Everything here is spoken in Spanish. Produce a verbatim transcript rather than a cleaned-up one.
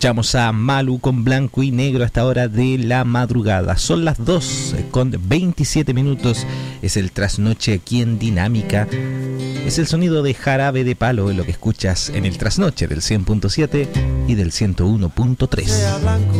Escuchamos a Malú con Blanco y Negro a esta hora de la madrugada. Son las dos con veintisiete minutos. Es el trasnoche aquí en Dinámica. Es el sonido de Jarabe de Palo en lo que escuchas en el trasnoche del cien punto siete y del ciento uno punto tres.